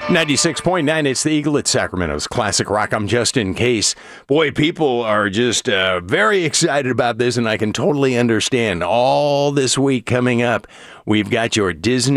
96.9, it's the Eagle at Sacramento's Classic Rock. I'm Justin Case. Boy, people are just very excited about this, and I can totally understand. All this week coming up, we've got your Disney